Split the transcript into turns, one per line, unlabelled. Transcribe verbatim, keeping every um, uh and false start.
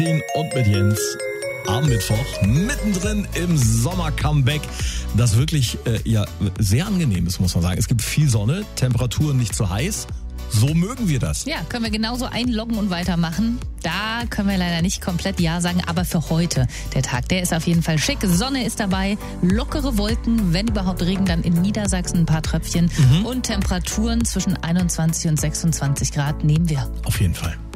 Und mit Jens am Mittwoch, mittendrin im Sommer-Comeback, das wirklich äh, ja, sehr angenehm ist, muss man sagen. Es gibt viel Sonne, Temperaturen nicht zu heiß. So mögen wir das.
Ja, können wir genauso einloggen und weitermachen. Da können wir leider nicht komplett Ja sagen, aber für heute, der Tag, der ist auf jeden Fall schick. Sonne ist dabei, lockere Wolken, wenn überhaupt Regen, dann in Niedersachsen ein paar Tröpfchen. Mhm. Und Temperaturen zwischen einundzwanzig und sechsundzwanzig Grad nehmen wir.
Auf jeden Fall.